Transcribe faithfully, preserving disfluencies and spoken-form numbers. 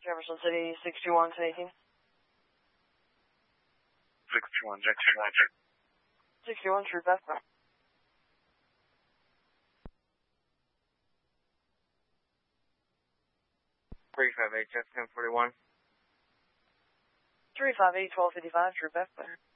Jefferson City, six two one, ten eighteen. six two one, Jackson. six two one, true back. three five eight, Jeff ten forty-one. three five eight, twelve fifty-five, true back.